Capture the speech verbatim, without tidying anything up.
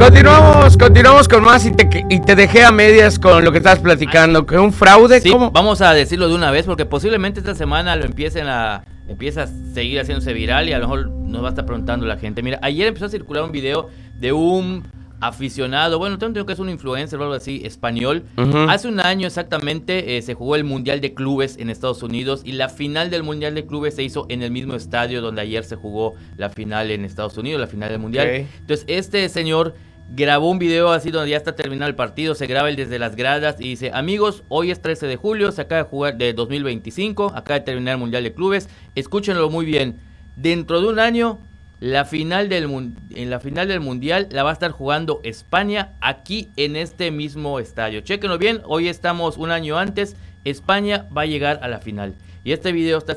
continuamos, continuamos con más y te, y te dejé a medias con lo que estabas platicando, que un fraude. Sí, ¿cómo? vamos a decirlo de una vez porque posiblemente esta semana lo empiecen a empieza a seguir haciéndose viral y a lo mejor nos va a estar preguntando la gente. Mira, ayer empezó a circular un video de un aficionado, bueno, tengo que es un influencer o algo así, español. Uh-huh. Hace un año exactamente eh, se jugó el Mundial de Clubes en Estados Unidos y la final del Mundial de Clubes se hizo en el mismo estadio donde ayer se jugó la final en Estados Unidos, la final del Mundial. Okay. Entonces, este señor grabó un video así donde ya está terminado el partido, se graba él desde las gradas y dice: amigos, hoy es trece de julio, se acaba de jugar de dos mil veinticinco, acaba de terminar el Mundial de Clubes, escúchenlo muy bien, dentro de un año la final del en la final del Mundial la va a estar jugando España aquí en este mismo estadio. Chéquenlo bien, hoy estamos un año antes, España va a llegar a la final. Y este video está